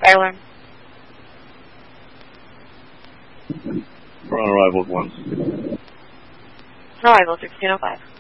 Fire alarm. We're on arrival at 1. Arrival 1605.